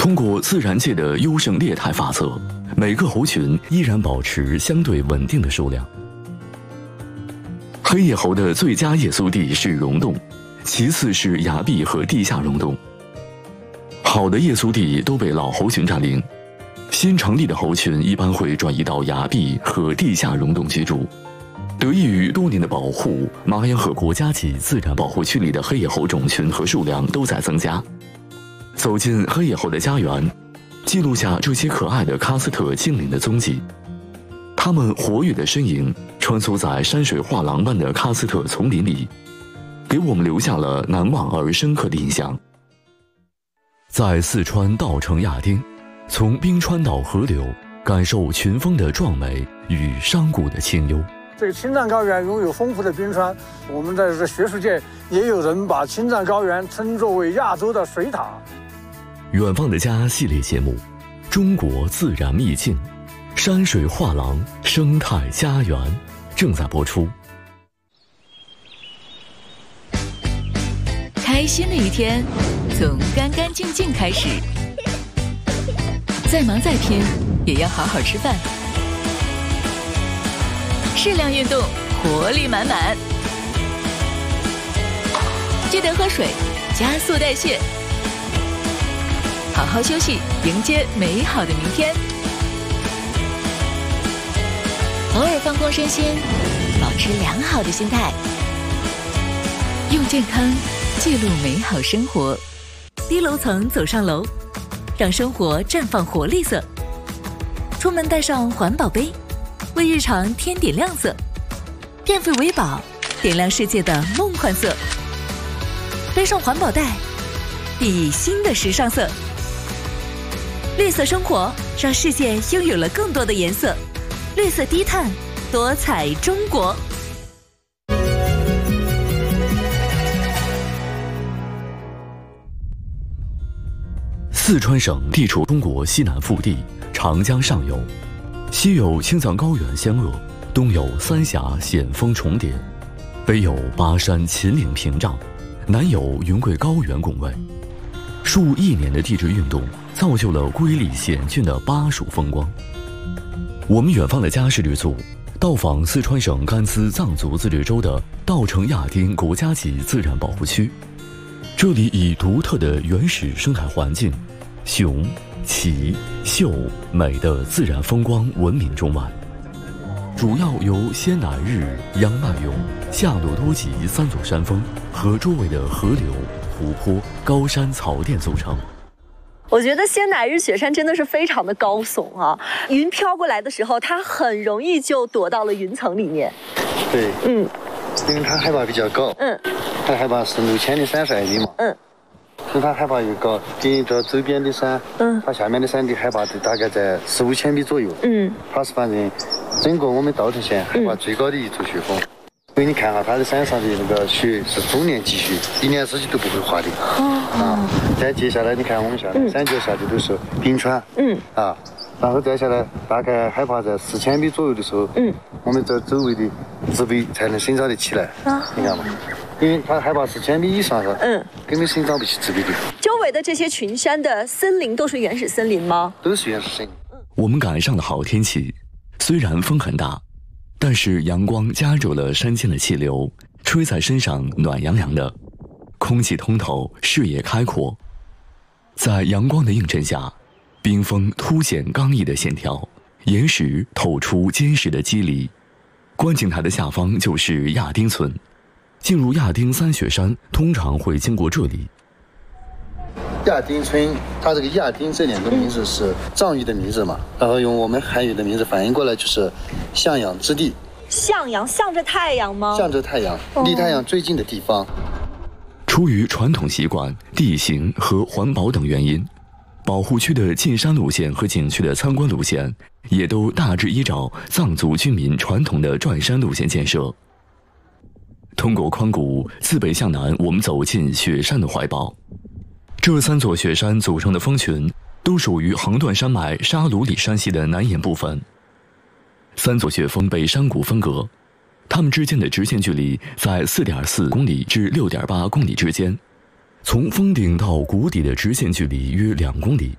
通过自然界的优胜劣汰法则，每个猴群依然保持相对稳定的数量。黑叶猴的最佳夜宿地是溶洞，其次是崖壁和地下溶洞。好的夜宿地都被老猴群占领，新成立的猴群一般会转移到崖壁和地下溶洞居住。得益于多年的保护，马洋河国家级自然保护区里的黑叶猴种群和数量都在增加。走进黑叶猴的家园，记录下这些可爱的喀斯特精灵的踪迹。它们活跃的身影穿梭在山水画廊般的喀斯特丛林里，给我们留下了难忘而深刻的印象。在四川稻城亚丁，从冰川到河流，感受群峰的壮美与山谷的清幽。 这个青藏高原拥有丰富的冰川，我们在这学术界也有人把青藏高原称作为亚洲的水塔。 远方的家系列节目，中国自然秘境，山水画廊，生态家园正在播出。 开心的一天从干干净净开始，再忙再拼也要好好吃饭，适量运动，活力满满，记得喝水，加速代谢，好好休息，迎接美好的明天。偶尔放空身心，保持良好的心态，用健康记录美好生活。低楼层走上楼，让生活绽放活力色。出门带上环保杯，为日常添点亮色。电费为宝，点亮世界的梦幻色。背上环保袋，熠熠新的时尚色。绿色生活，让世界拥有了更多的颜色。绿色低碳，多彩中国。 四川省地处中国西南腹地，长江上游，西有青藏高原相扼，东有三峡险峰重叠，北有巴山秦岭屏障，南有云贵高原拱卫。数亿年的地质运动造就了瑰丽险峻的巴蜀风光。我们远方的家是旅组到访四川省甘孜藏族自治州的稻城亚丁国家级自然保护区，这里以独特的原始生态环境、雄、奇、秀、美的自然风光闻名中外，主要由仙乃日、央麦勇、夏洛多吉三座山峰和周围的河流、湖泊、高山草甸组成。 我觉得仙乃日雪山真的是非常的高耸啊，云飘过来的时候，它很容易就躲到了云层里面。 对，因为它海拔比较高，它海拔是6032米嘛，所以它海拔又高，跟着周边的山，它下面的山的海拔大概在4、5000米左右，它是反正整个我们稻城县海拔最高的一座雪峰。所以你看哈，它的山上的那个雪是终年积雪，一年四季都不会化的。再接下来你看我们下来，山脚下的都是冰川，然后再下来大概海拔在4000米左右的时候，我们这周围的植被才能生长得起来。你看嘛，因为它海拔4000米以上是，根本生长不起植被的。 周围的这些群山的森林都是原始森林吗？ 都是原始森林。 我们赶上了好天气，虽然风很大，但是阳光夹住了山间的气流，吹在身上暖洋洋的，空气通透，视野开阔。在阳光的映衬下，冰峰凸显刚毅的线条，岩石透出坚实的肌理。观景台的下方就是亚丁村，进入亚丁三雪山通常会经过这里。 亚丁村，它这个亚丁这两个名字是藏语的名字嘛，然后用我们汉语的名字翻译过来就是向阳之地。 向阳，向着太阳吗？ 向着太阳，离太阳最近的地方。 出于传统习惯、地形和环保等原因，保护区的进山路线和景区的参观路线也都大致依照藏族居民传统的转山路线建设。通过宽谷，自北向南，我们走进雪山的怀抱。这3座雪山组成的峰群都属于横断山脉沙鲁里山系的南沿部分。3座雪峰被山谷分隔，它们之间的直线距离在4.4公里至6.8公里之间，从峰顶到谷底的直线距离约2公里。